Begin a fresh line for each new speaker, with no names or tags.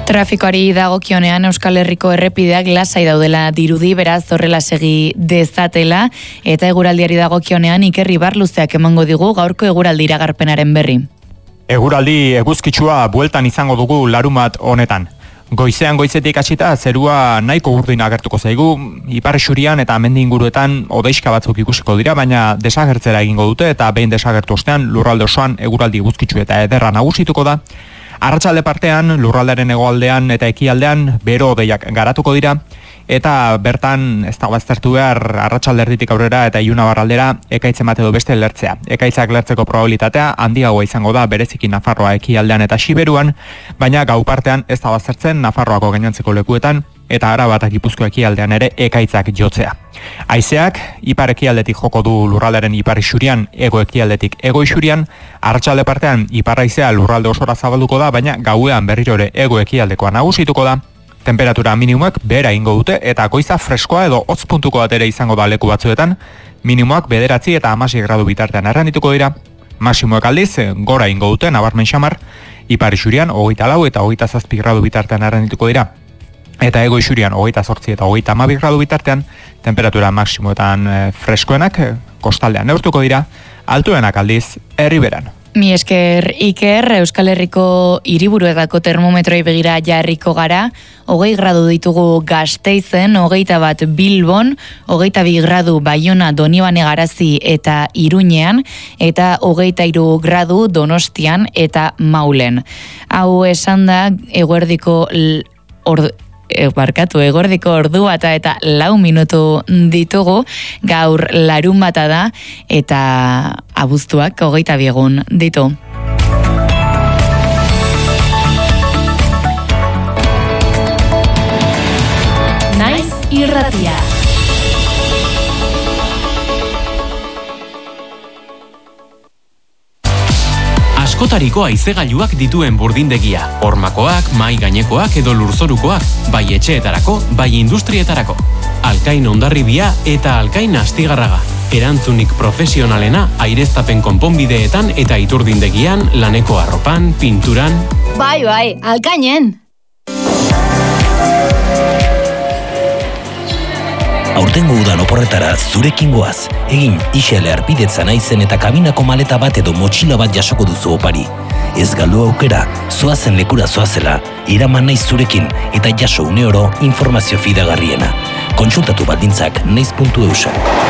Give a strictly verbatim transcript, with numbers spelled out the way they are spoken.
Trafikoari dagokionean Euskal Herriko errepideak lasai daudela dirudi, beraz horrela segi dezatela, eta eguraldiari dagokionean Iker Ibarluzeak emango digu gaurko eguraldi iragarpenaren berri.
Eguraldi eguzkitsua bueltan izango dugu larumat honetan. Goizean goizetik hasita zerua nahiko urdin agertuko zaigu, ipar xurian eta mendi inguruetan hodeiska batzuk ikusiko dira, baina desagertzera egingo dute eta behin desagertu ostean lurralde osoan eguraldi eguzkitsu eta ederra nagusituko da. Arratsalde partean lurraldearen hegoaldean eta ekialdean bero hodeiak garatuko dira eta bertan ez dago aztertu behar arratsalde erditik aurrera eta ilunabarraldera ekaitzen bat edo beste lertzea. Ekaitzak lertzeko probabilitatea handiagoa izango da bereziki Nafarroa ekialdean eta Siberuan, baina gau partean ez dago aztertzen Nafarroako gainontzeko lekuetan eta Araba eta Gipuzkoa ekialdean ere ekaitzak jotzea. Haizeak ipar ekialdetik joko du lurraldearen ipar isurian, ego ekialdetik ego isurian, arratsalde partean ipar haizea lurralde osora zabalduko da, baina gauean berriro ere ego ekialdekoa nagusituko da. Temperatura minimumak behera ingo dute eta goiza freskoa edo hotz puntuko bat ere izango da leku batzuetan, minimuak bederatzi eta hamasei gradu bitartean errandituko dira. Maximoek aldiz gora ingo dute nabarmen xamar, ipar isurian hogeita lau eta hogeita zazpi gradu bitartean errandituko dira. Eta ego isurian hogeita zortzi eta hogeita hamabi gradu bitartean, temperatura maximoetan e, freskoenak e, kostaldean neurtuko dira, altuenak aldiz erriberan.
Mi esker Iker, Euskal Herriko hiriburuetako termometroi begira jarriko gara, hogei gradu ditugu Gasteizen, hogeita bat Bilbon, hogeita bi gradu Baiona, Donibane Garazi eta Iruñean, eta hogeita hiru gradu Donostian eta Maulen. Hau esan da, eguerdiko ordu... barkatu, egordiko ordu bata eta lau minutu ditugu, gaur larun bata da eta abuztuak hogeita bi egun ditu. Naiz irratia.
Askotariko haizegailuak dituen burdindegia, hormakoak, mai gainekoak edo lurzorukoak, bai etxeetarako, bai industrietarako. Alkain Hondarribia eta Alkain Astigarraga. Erantzunik profesionalena aireztapen konponbideetan eta iturdindegian, laneko arropan, pinturan.
Bai, bai, Alkainen!
Aurtengo udan oporretara zurekin goaz. Egin isele arpidetza naizen eta kabinako maleta bat edo motxila bat jasoko duzu opari. Ez galdu aukera, zoazen lekura zoazela, iraman naiz zurekin eta jaso une oro informazio fidagarriena. Kontsultatu baldintzak naiz puntu eusen.